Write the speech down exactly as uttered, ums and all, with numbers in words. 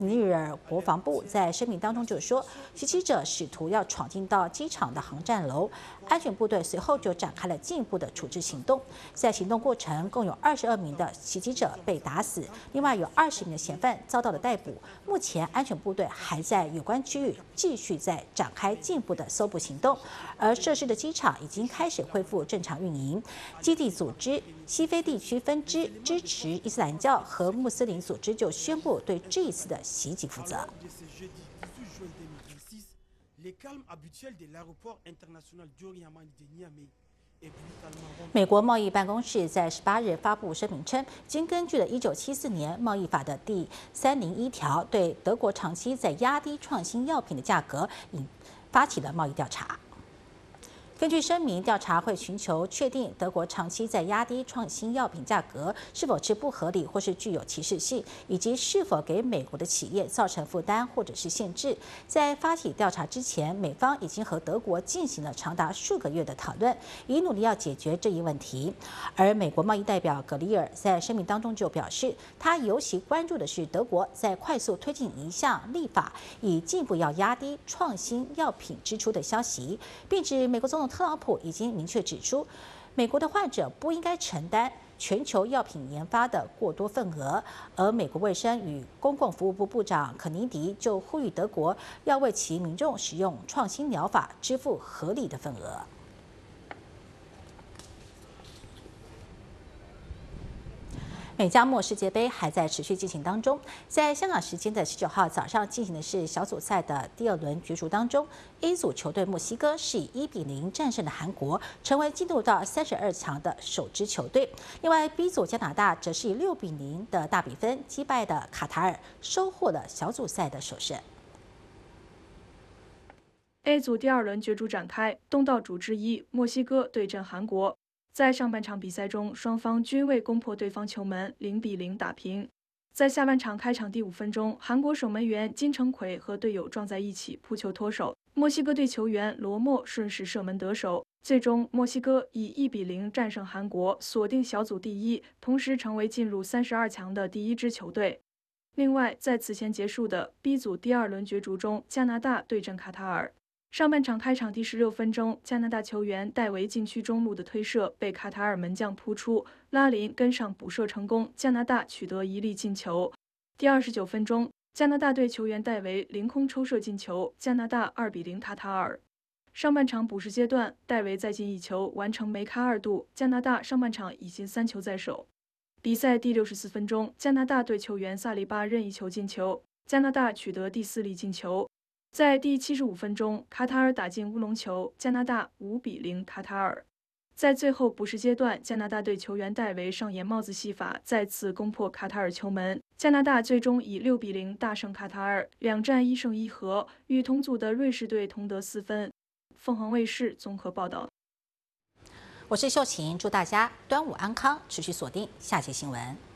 尼日尔国防部在声明当中就说，袭击者试图要闯进到机场的航站楼，安全部队随后就展开了进一步的处置行动。在行动过程，共有二十二名的袭击者被打死，另外有二十名的嫌犯遭到了逮捕。目前，安全部队还在有关区域继续在展开进一步的搜捕行动，而涉事的机场已经开始恢复正常运营。基地组织西非地区分支支持伊斯兰教和穆斯林组织就宣布对这一次的袭击负责。美国贸易办公室在十八日发布声明称，经根据了一九七四年贸易法的第三零一条，对德国长期在压低创新药品的价格，引发起了贸易调查。根据声明，调查会寻求确定德国长期在压低创新药品价格是否是不合理或是具有歧视性，以及是否给美国的企业造成负担或者是限制。在发起调查之前，美方已经和德国进行了长达数个月的讨论，以努力要解决这一问题。而美国贸易代表格里尔在声明当中就表示，他尤其关注的是德国在快速推进一项立法，以进一步要压低创新药品支出的消息，并指美国总统特朗普已经明确指出，美国的患者不应该承担全球药品研发的过多份额。而美国卫生与公共服务部部长肯尼迪就呼吁德国要为其民众使用创新疗法支付合理的份额。美加墨世界杯还在持续进行当中，在香港时间的十九号早上进行的是小组赛的第二轮角逐当中 ，A 组球队墨西哥是以一比零战胜了韩国，成为进入到三十二强的首支球队。另外 B 组加拿大则是以六比零的大比分击败的卡塔尔，收获了小组赛的首胜。 A 组第二轮角逐展开，东道主之一墨西哥对阵韩国。在上半场比赛中，双方均未攻破对方球门，零比零打平。在下半场开场第五分钟，韩国守门员金成奎和队友撞在一起，扑球脱手，墨西哥队球员罗莫顺势射门得手。最终，墨西哥以一比零战胜韩国，锁定小组第一，同时成为进入三十二强的第一支球队。另外，在此前结束的 B 组第二轮角逐中，加拿大对阵卡塔尔。上半场开场第十六分钟，加拿大球员戴维禁区中路的推射被卡塔尔门将扑出，拉林跟上补射成功，加拿大取得一粒进球。第二十九分钟，加拿大队球员戴维凌空抽射进球，加拿大二比零卡塔尔。上半场补时阶段，戴维再进一球，完成梅开二度，加拿大上半场已经三球在手。比赛第六十四分钟，加拿大队球员萨利巴任意球进球，加拿大取得第四粒进球。在第七十五分钟，卡塔尔打进乌龙球，加拿大五比零卡塔尔。在最后补时阶段，加拿大队球员戴维上演帽子戏法，再次攻破卡塔尔球门，加拿大最终以六比零大胜卡塔尔，两战一胜一和，与同组的瑞士队同得四分。凤凰卫视综合报道。 我是秀琴，祝大家端午安康，持续锁定下期新闻。